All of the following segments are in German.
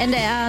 NDR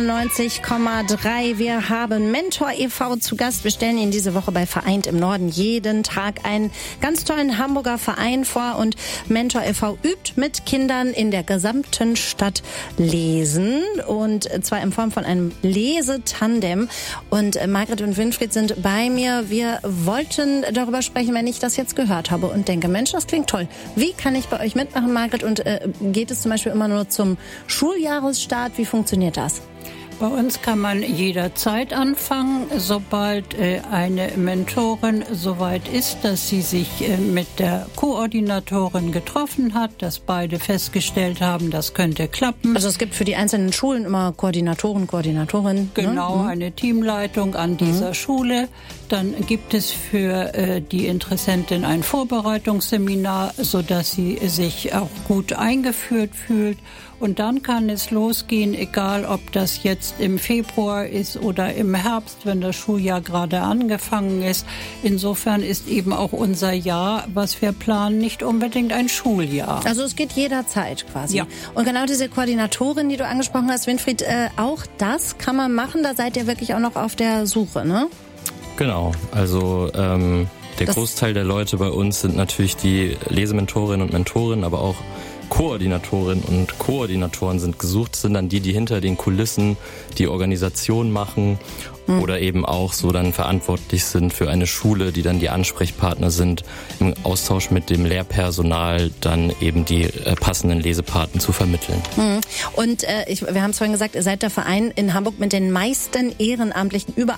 90,3. Wir haben Mentor e.V. zu Gast. Wir stellen Ihnen diese Woche bei Vereint im Norden jeden Tag einen ganz tollen Hamburger Verein vor. Und Mentor e.V. übt mit Kindern in der gesamten Stadt Lesen. Und zwar in Form von einem Lesetandem. Und Margret und Winfried sind bei mir. Wir wollten darüber sprechen, wenn ich das jetzt gehört habe und denke, Mensch, das klingt toll. Wie kann ich bei euch mitmachen, Margret? Und geht es zum Beispiel immer nur zum Schuljahresstart? Wie funktioniert das? Bei uns kann man jederzeit anfangen, sobald eine Mentorin soweit ist, dass sie sich mit der Koordinatorin getroffen hat, dass beide festgestellt haben, das könnte klappen. Also es gibt für die einzelnen Schulen immer Koordinatorinnen. Genau, eine Teamleitung an dieser Schule. Dann gibt es für die Interessentin ein Vorbereitungsseminar, sodass sie sich auch gut eingeführt fühlt. Und dann kann es losgehen, egal ob das jetzt im Februar ist oder im Herbst, wenn das Schuljahr gerade angefangen ist. Insofern ist eben auch unser Jahr, was wir planen, nicht unbedingt ein Schuljahr. Also es geht jederzeit quasi. Ja. Und genau diese Koordinatorin, die du angesprochen hast, Winfried, auch das kann man machen. Da seid ihr wirklich auch noch auf der Suche, ne? Genau, also der Großteil der Leute bei uns sind natürlich die Lesementorinnen und Mentoren, aber auch Koordinatorinnen und Koordinatoren sind gesucht, sind dann die hinter den Kulissen die Organisation machen oder eben auch so dann verantwortlich sind für eine Schule, die dann die Ansprechpartner sind, im Austausch mit dem Lehrpersonal dann eben die passenden Lesepaten zu vermitteln. Und wir haben es vorhin gesagt, ihr seid der Verein in Hamburg mit den meisten Ehrenamtlichen, über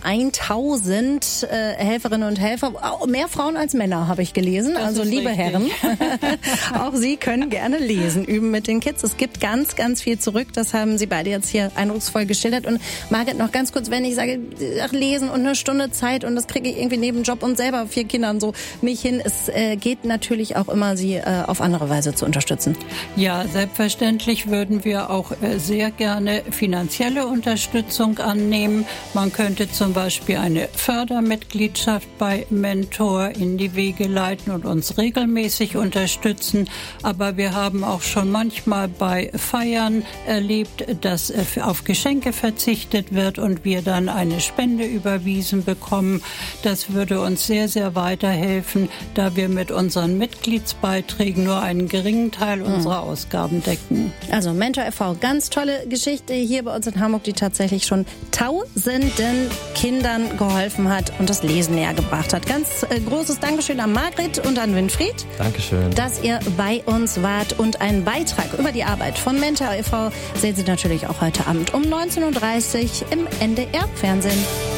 1000 Helferinnen und Helfer, mehr Frauen als Männer, habe ich gelesen. Das also liebe richtig. Herren, auch Sie können gerne lesen, üben mit den Kids. Es gibt ganz, ganz viel zurück, das haben Sie beide jetzt hier eindrucksvoll geschildert. Und Margret, noch ganz kurz, wenn ich sage, lesen und eine Stunde Zeit und das kriege ich irgendwie neben Job und selber 4 Kindern so nicht hin. Es geht natürlich auch immer, Sie auf andere Weise zu unterstützen. Ja, selbstverständlich würden wir auch sehr gerne finanzielle Unterstützung annehmen. Man könnte zum Beispiel eine Fördermitgliedschaft bei Mentor in die Wege leiten und uns regelmäßig unterstützen. Aber wir haben auch schon manchmal bei Feiern erlebt, dass auf Geschenke verzichtet wird und wir dann eine Spende überwiesen bekommen. Das würde uns sehr, sehr weiterhelfen, da wir mit unseren Mitgliedsbeiträgen nur einen geringen Teil unserer Ausgaben decken. Also Mentor e.V., ganz tolle Geschichte hier bei uns in Hamburg, die tatsächlich schon tausenden Kindern geholfen hat und das Lesen näher gebracht hat. Ganz großes Dankeschön an Margret und an Winfried. Dankeschön. Dass ihr bei uns wart und einen Beitrag über die Arbeit von Mentor e.V. sehen Sie natürlich auch heute Abend um 19:30 Uhr im NDR-Fernsehen.